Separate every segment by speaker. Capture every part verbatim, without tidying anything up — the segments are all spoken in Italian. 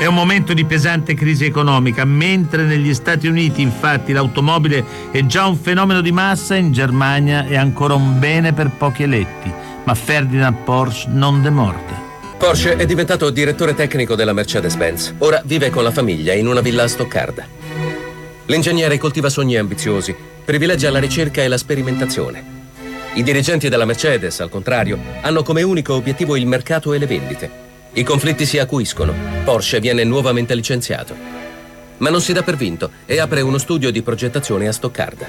Speaker 1: È un momento di pesante crisi economica. Mentre negli Stati Uniti, infatti, l'automobile è già un fenomeno di massa, in Germania è ancora un bene per pochi eletti. Ma Ferdinand Porsche non demorde.
Speaker 2: Porsche è diventato direttore tecnico della Mercedes-Benz. Ora vive con la famiglia in una villa a Stoccarda. L'ingegnere coltiva sogni ambiziosi, privilegia la ricerca e la sperimentazione. I dirigenti della Mercedes, al contrario, hanno come unico obiettivo il mercato e le vendite. I conflitti si acuiscono. Porsche viene nuovamente licenziato. Ma non si dà per vinto e apre uno studio di progettazione a Stoccarda.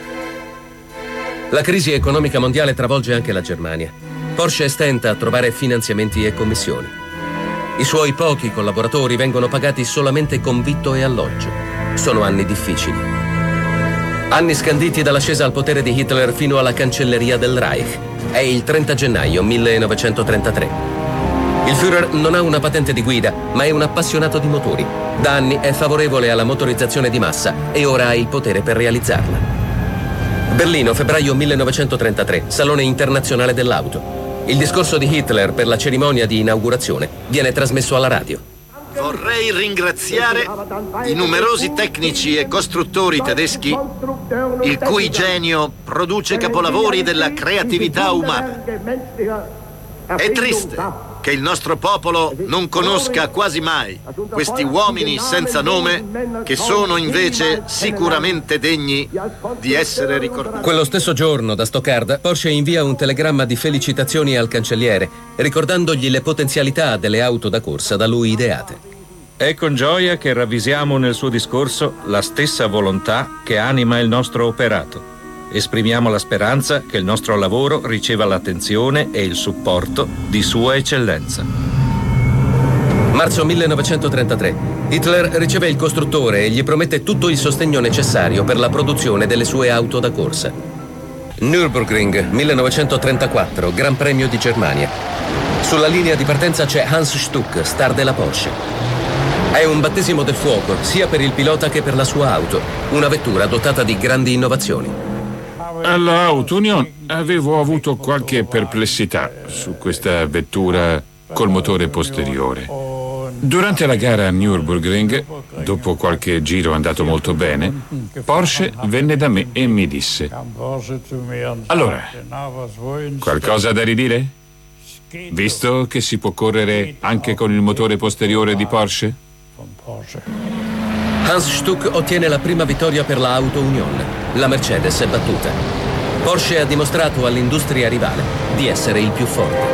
Speaker 2: La crisi economica mondiale travolge anche la Germania. Porsche stenta a trovare finanziamenti e commissioni. I suoi pochi collaboratori vengono pagati solamente con vitto e alloggio. Sono anni difficili. Anni scanditi dall'ascesa al potere di Hitler fino alla cancelleria del Reich. È il trenta gennaio millenovecentotrentatré. Il Führer non ha una patente di guida, ma è un appassionato di motori. Da anni è favorevole alla motorizzazione di massa e ora ha il potere per realizzarla. Berlino, febbraio millenovecentotrentatré, Salone internazionale dell'auto. Il discorso di Hitler per la cerimonia di inaugurazione viene trasmesso alla radio.
Speaker 3: Vorrei ringraziare i numerosi tecnici e costruttori tedeschi, il cui genio produce capolavori della creatività umana. È triste che il nostro popolo non conosca quasi mai questi uomini senza nome che sono invece sicuramente degni di essere ricordati.
Speaker 2: Quello stesso giorno, da Stoccarda, Porsche invia un telegramma di felicitazioni al cancelliere, ricordandogli le potenzialità delle auto da corsa da lui ideate.
Speaker 4: È con gioia che ravvisiamo nel suo discorso la stessa volontà che anima il nostro operato. Esprimiamo la speranza che il nostro lavoro riceva l'attenzione e il supporto di Sua Eccellenza.
Speaker 2: Marzo millenovecentotrentatré. Hitler riceve il costruttore e gli promette tutto il sostegno necessario per la produzione delle sue auto da corsa. Nürburgring, millenovecentotrentaquattro, Gran Premio di Germania. Sulla linea di partenza c'è Hans Stuck, star della Porsche. È un battesimo del fuoco, sia per il pilota che per la sua auto, una vettura dotata di grandi innovazioni.
Speaker 5: Alla Auto Union avevo avuto qualche perplessità su questa vettura col motore posteriore. Durante la gara a Nürburgring, dopo qualche giro andato molto bene, Porsche venne da me e mi disse: allora, qualcosa da ridire? Visto che si può correre anche con il motore posteriore di Porsche?
Speaker 2: Hans Stuck ottiene la prima vittoria per la Auto Union. La Mercedes è battuta. Porsche ha dimostrato all'industria rivale di essere il più forte.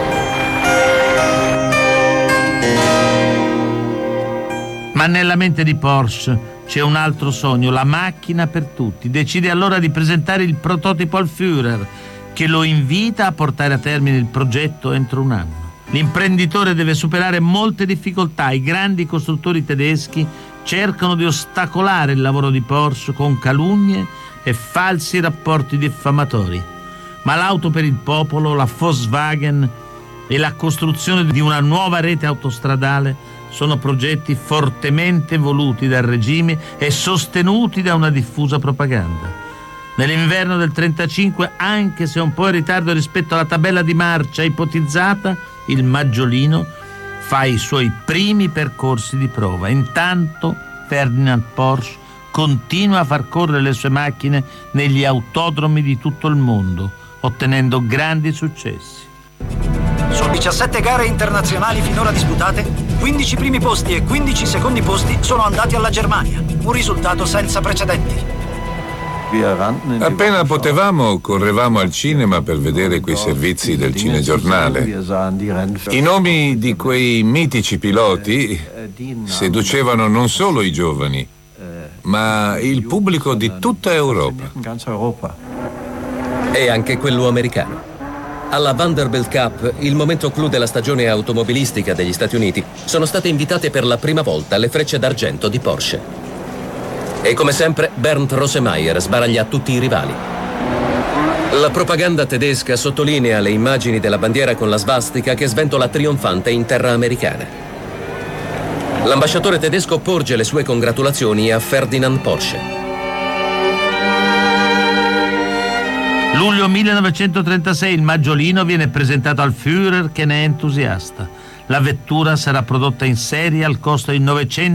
Speaker 1: Ma nella mente di Porsche c'è un altro sogno, la macchina per tutti. Decide allora di presentare il prototipo al Führer, che lo invita a portare a termine il progetto entro un anno. L'imprenditore deve superare molte difficoltà. I grandi costruttori tedeschi cercano di ostacolare il lavoro di Porsche con calunnie e falsi rapporti diffamatori. Ma l'auto per il popolo, la Volkswagen e la costruzione di una nuova rete autostradale sono progetti fortemente voluti dal regime e sostenuti da una diffusa propaganda. Nell'inverno del trentacinque, anche se un po' in ritardo rispetto alla tabella di marcia ipotizzata, il Maggiolino fa i suoi primi percorsi di prova. Intanto Ferdinand Porsche continua a far correre le sue macchine negli autodromi di tutto il mondo, ottenendo grandi successi.
Speaker 6: Su diciassette gare internazionali finora disputate, quindici primi posti e quindici secondi posti sono andati alla Germania, un risultato senza precedenti.
Speaker 7: Appena potevamo, correvamo al cinema per vedere quei servizi del cinegiornale. I nomi di quei mitici piloti seducevano non solo i giovani, ma il pubblico di tutta Europa.
Speaker 2: E anche quello americano. Alla Vanderbilt Cup, il momento clou della stagione automobilistica degli Stati Uniti, sono state invitate per la prima volta le frecce d'argento di Porsche. E come sempre Bernd Rosemeyer sbaraglia tutti i rivali. La propaganda tedesca sottolinea le immagini della bandiera con la svastica che sventola trionfante in terra americana. L'ambasciatore tedesco porge le sue congratulazioni a Ferdinand Porsche.
Speaker 1: Luglio millenovecentotrentasei, il Maggiolino viene presentato al Führer, che ne è entusiasta. La vettura sarà prodotta in serie al costo di novecento